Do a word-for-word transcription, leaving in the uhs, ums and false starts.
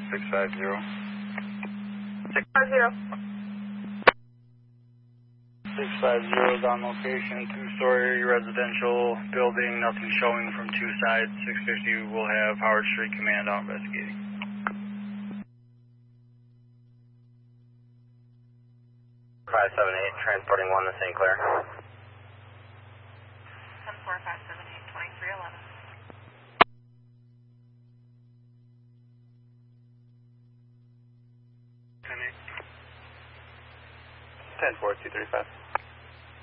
six five zero. six five zero. six five zero is on location, two-story residential building, nothing showing from two sides. six fifty will have Howard Street Command out investigating. five seven eight, transporting one to Saint Clair. ten four five seven eight, twenty-three eleven. ten four two three five.